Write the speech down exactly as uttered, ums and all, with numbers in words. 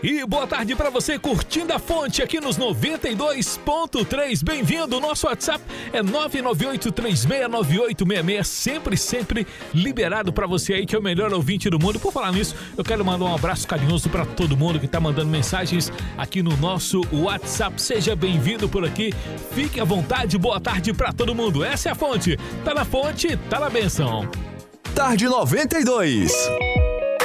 E boa tarde para você curtindo a fonte aqui nos noventa e dois ponto três. Bem-vindo, nosso WhatsApp é nove nove oito três seis nove oito seis seis, sempre, sempre liberado para você aí que é o melhor ouvinte do mundo. Por falar nisso, eu quero mandar um abraço carinhoso para todo mundo que tá mandando mensagens aqui no nosso WhatsApp. Seja bem-vindo por aqui, fique à vontade, boa tarde para todo mundo. Essa é a fonte, tá na fonte, tá na benção. Tarde noventa e dois.